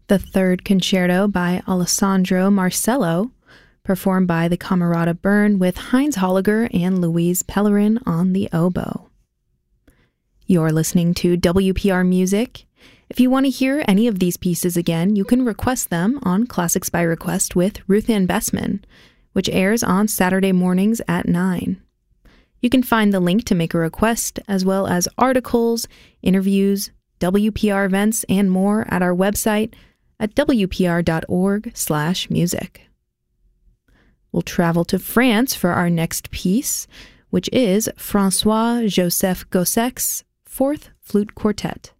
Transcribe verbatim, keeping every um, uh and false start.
the Third Concerto by Alessandro Marcello, performed by the Camerata Bern with Heinz Holliger and Louise Pellerin on the oboe. You're listening to W P R Music. If you want to hear any of these pieces again, you can request them on Classics by Request with Ruth Ann Bessman, which airs on Saturday mornings at nine. You can find the link to make a request, as well as articles, interviews, W P R events, and more at our website at w p r dot org slash music. We'll travel to France for our next piece, which is Francois-Joseph Gossek's Fourth Flute Quartet.